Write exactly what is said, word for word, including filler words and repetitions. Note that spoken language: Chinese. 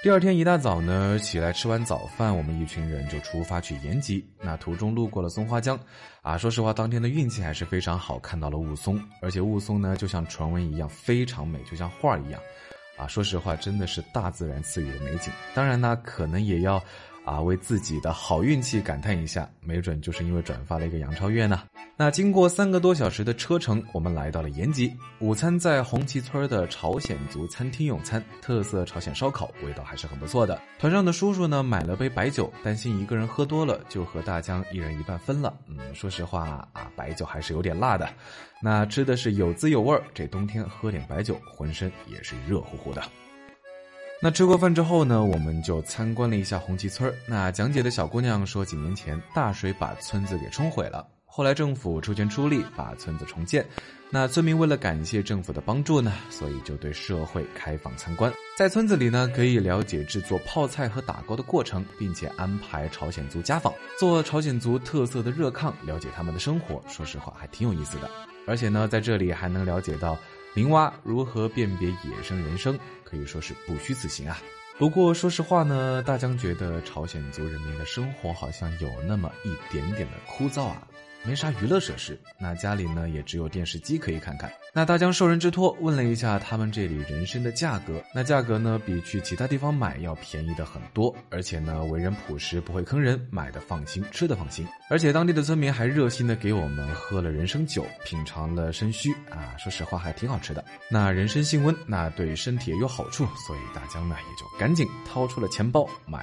第二天一大早呢，起来吃完早饭，我们一群人就出发去延吉。那途中路过了松花江，啊，说实话，当天的运气还是非常好，看到了雾凇，而且雾凇呢就像传闻一样非常美，就像画一样。啊，说实话，真的是大自然赐予的美景。当然呢，可能也要啊为自己的好运气感叹一下，没准就是因为转发了一个杨超越呢。那经过三个多小时的车程，我们来到了延吉。午餐在红旗村的朝鲜族餐厅用餐，特色朝鲜烧烤，味道还是很不错的。团上的叔叔呢买了杯白酒，担心一个人喝多了，就和大江一人一半分了。嗯，说实话啊，白酒还是有点辣的。那吃的是有滋有味，这冬天喝点白酒，浑身也是热乎乎的。那吃过饭之后呢，我们就参观了一下红旗村。那讲解的小姑娘说，几年前大水把村子给冲毁了，后来政府出钱出力把村子重建。那村民为了感谢政府的帮助呢，所以就对社会开放参观。在村子里呢，可以了解制作泡菜和打糕的过程，并且安排朝鲜族家访，做朝鲜族特色的热炕，了解他们的生活。说实话还挺有意思的。而且呢，在这里还能了解到明蛙如何辨别野生人生，可以说是不虚此行啊。不过说实话呢，大江觉得朝鲜族人民的生活好像有那么一点点的枯燥啊，没啥娱乐设施，那家里呢也只有电视机可以看看。那大江受人之托问了一下他们这里人参的价格，那价格呢比去其他地方买要便宜的很多，而且呢为人朴实，不会坑人，买的放心，吃的放心。而且当地的村民还热心的给我们喝了人参酒，品尝了参须啊，说实话还挺好吃的。那人参性温，那对身体也有好处，所以大江呢也就赶紧掏出了钱包买